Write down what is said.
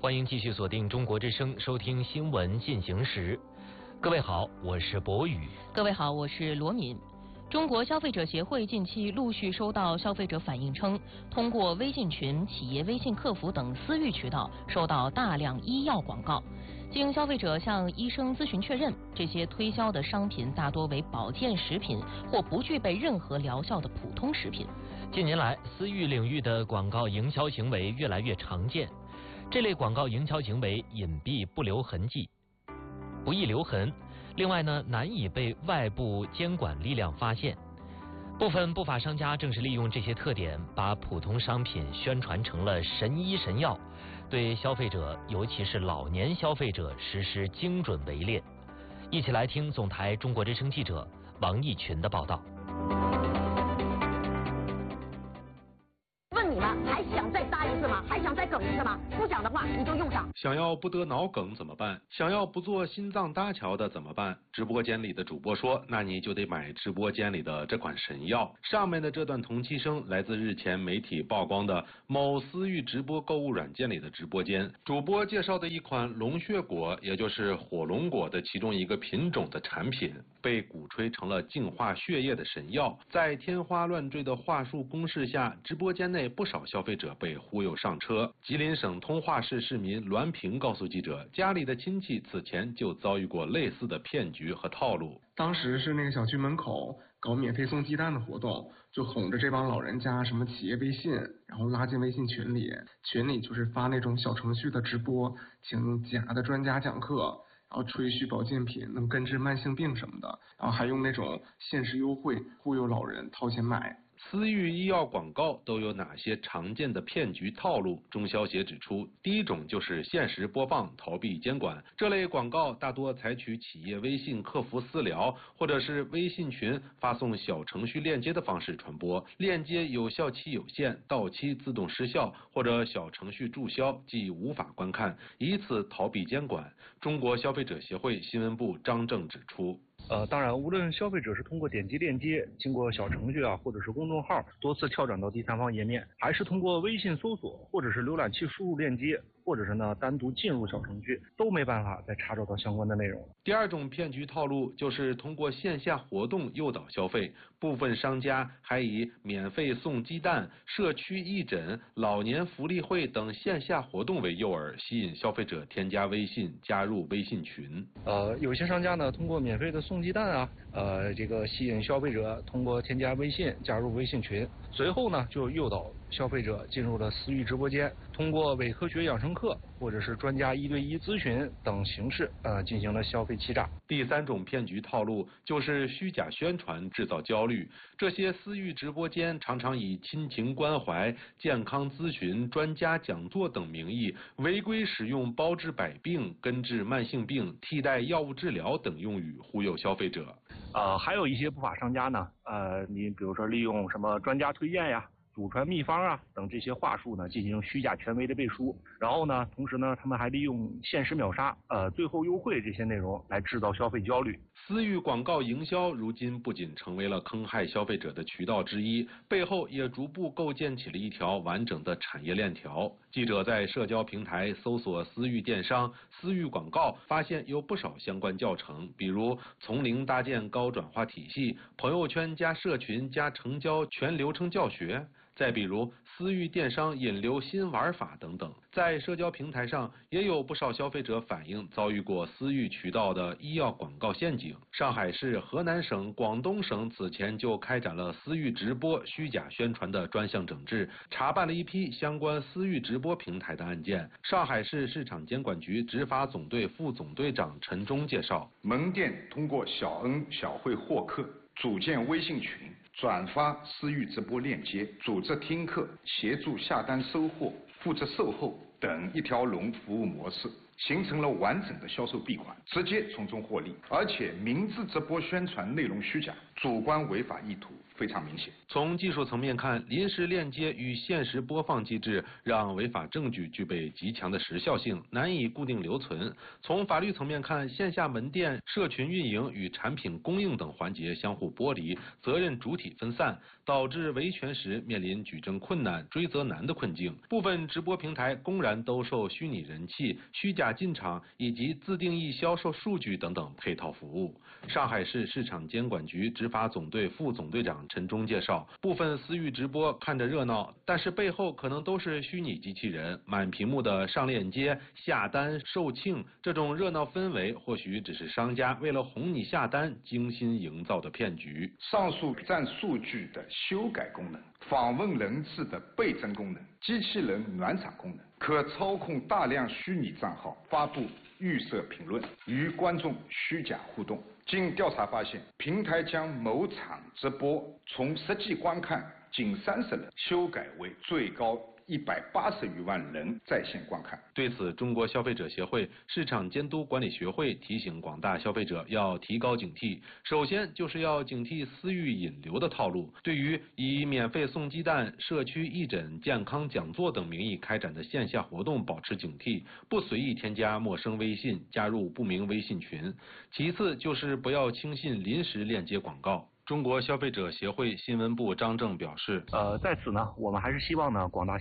欢迎继续锁定中国之声，收听新闻进行时。各位好，我是博宇。 各位好，我是罗敏。中国消费者协会近期陆续收到消费者反映称，通过微信群、企业微信客服等私域渠道收到大量医药广告。经消费者向医生咨询确认，这些推销的商品大多为保健食品或不具备任何疗效的普通食品。 近年来，私域领域的广告营销行为越来越常见。这类广告营销行为隐蔽不留痕迹，不易留痕。另外呢，难以被外部监管力量发现。部分不法商家正是利用这些特点，把普通商品宣传成了神医神药，对消费者，尤其是老年消费者实施精准围猎。一起来听总台中国之声记者王义群的报道。 问你们还想再搭一次吗？还想再梗一次吗？不想的话你就用上。 想要不得脑梗怎么办？想要不做心脏搭桥的怎么办？直播间里的主播说，那你就得买直播间里的这款神药。上面的这段同期声来自日前媒体曝光的某私域直播购物软件里的直播间，主播介绍的一款龙血果，也就是火龙果的其中一个品种的产品，被鼓吹成了净化血液的神药。在天花乱坠的话术攻势下，直播间内不少消费者被忽悠上车。吉林省通化市市民栾平告诉记者，家里的亲戚此前就遭遇过类似的骗局和套路。 当时是那个小区门口搞免费送鸡蛋的活动，就哄着这帮老人家什么企业微信，然后拉进微信群里就是发那种小程序的直播，请假的专家讲课，然后吹嘘保健品能根治慢性病什么的，然后还用那种限时优惠忽悠老人掏钱买。 私域医药广告都有哪些常见的骗局套路？中消协指出，第一种就是限时播放，逃避监管。这类广告大多采取企业微信客服私聊，或者是微信群发送小程序链接的方式传播，链接有效期有限，到期自动失效，或者小程序注销，即无法观看，以此逃避监管。中国消费者协会新闻部张正指出， 当然，无论消费者是通过点击链接，经过小程序或者是公众号多次跳转到第三方页面，还是通过微信搜索或者是浏览器输入链接，或者是单独进入小程序，都没办法再查找到相关的内容。 第二种骗局套路就是通过线下活动诱导消费，部分商家还以免费送鸡蛋、社区义诊、老年福利会等线下活动为诱饵，吸引消费者添加微信，加入微信群。 有些商家呢，通过免费的送鸡蛋这个吸引消费者通过添加微信加入微信群，随后呢就诱导消费者进入了私域直播间，通过伪科学养生课或者是专家1对1咨询等形式进行了消费欺诈。 第三种骗局套路就是虚假宣传，制造焦虑。这些私域直播间常常以亲情关怀、健康咨询、专家讲座等名义，违规使用包治百病、根治慢性病、替代药物治疗等用语忽悠消费者。 还有一些不法商家呢，你比如说利用什么专家推荐呀、祖传秘方等这些话术呢，进行虚假权威的背书，然后呢，同时呢，他们还利用限时秒杀、最后优惠这些内容来制造消费焦虑。 私域广告营销如今不仅成为了坑害消费者的渠道之一，背后也逐步构建起了一条完整的产业链条。记者在社交平台搜索私域电商、私域广告，发现有不少相关教程，比如从零搭建高转化体系、朋友圈加社群加成交全流程教学，再比如私域电商引流新玩法等等。在社交平台上也有不少消费者反映遭遇过私域渠道的医药广告陷阱。上海市、河南省、广东省此前就开展了私域直播虚假宣传的专项整治，查办了一批相关私域直播平台的案件。上海市市场监管局执法总队副总队长陈忠介绍， 门店通过小恩小惠获客，组建微信群，转发私域直播链接，组织听课，协助下单收货，负责售后等一条龙服务模式，形成了完整的销售闭环，直接从中获利。而且明知直播宣传内容虚假，主观违法意图， 非常明显。 从技术层面看，临时链接与限时播放机制让违法证据具备极强的时效性，难以固定留存。从法律层面看，线下门店、社群运营与产品供应等环节相互剥离，责任主体分散，导致维权时面临举证困难、追责难的困境。部分直播平台公然兜售虚拟人气、虚假进场以及自定义销售数据等等配套服务。上海市市场监管局执法总队副总队长陈忠介绍，部分私域直播看着热闹，但是背后可能都是虚拟机器人，满屏幕的上链接、下单、售罄，这种热闹氛围或许只是商家为了哄你下单精心营造的骗局。 上述占数据的修改功能、访问人次的倍增功能、机器人暖场功能，可操控大量虚拟账号，发布预设评论，与观众虚假互动。经调查发现，平台将某场直播从实际观看仅30人，修改为最高180余万人在线观看。 对此，中国消费者协会市场监督管理学会提醒广大消费者要提高警惕。首先就是要警惕私域引流的套路，对于以免费送鸡蛋、社区义诊、健康讲座等名义开展的线下活动保持警惕，不随意添加陌生微信，加入不明微信群。其次就是不要轻信临时链接广告。中国消费者协会新闻部张正表示， 在此呢，我们还是希望呢广大